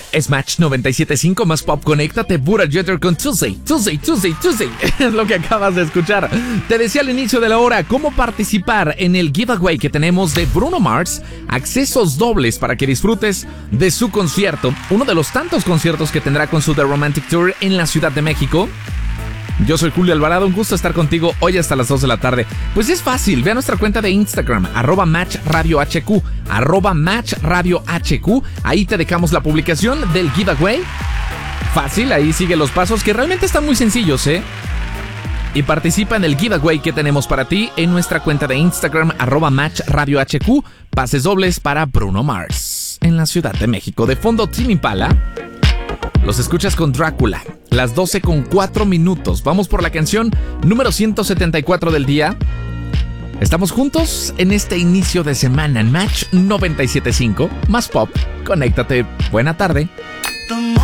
Es Match 97.5 más Pop. Conéctate, Buddha Jeter con Tuesday. Es lo que acabas de escuchar. Te decía al inicio de la hora cómo participar en el giveaway que tenemos de Bruno Mars. Accesos dobles para que disfrutes de su concierto. Uno de los tantos conciertos que tendrá con su The Romantic Tour en la Ciudad de México. Yo soy Julio Alvarado, un gusto estar contigo hoy hasta las 2 de la tarde. Pues es fácil, ve a nuestra cuenta de Instagram, @MatchRadioHQ, @MatchRadioHQ. Ahí te dejamos la publicación del giveaway. Fácil, ahí sigue los pasos que realmente están muy sencillos, Y participa en el giveaway que tenemos para ti en nuestra cuenta de Instagram, @MatchRadioHQ. Pases dobles para Bruno Mars en la Ciudad de México. De fondo, Tame Impala. Los escuchas con Drácula, las 12:04. Vamos por la canción número 174 del día. Estamos juntos en este inicio de semana en Match 97.5, más Pop. Conéctate. Buena tarde.